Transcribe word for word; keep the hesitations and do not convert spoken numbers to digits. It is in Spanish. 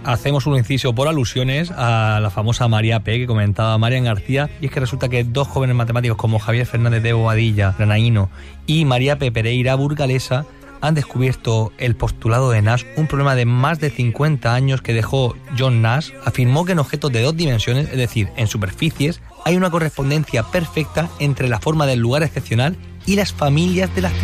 hacemos un inciso por alusiones a la famosa María P, que comentaba Marian García, y es que resulta que dos jóvenes matemáticos como Javier Fernández de Bobadilla, granaíno, y María P Pereira, burgalesa, han descubierto el postulado de Nash, un problema de más de cincuenta años que dejó John Nash. Afirmó que en objetos de dos dimensiones, es decir, en superficies, hay una correspondencia perfecta entre la forma del lugar excepcional y las familias de las